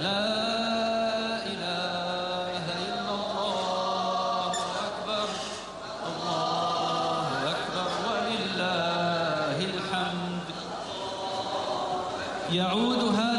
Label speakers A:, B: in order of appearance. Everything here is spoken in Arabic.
A: لا إله إلا الله أكبر الله أكبر ولله الحمد. يعود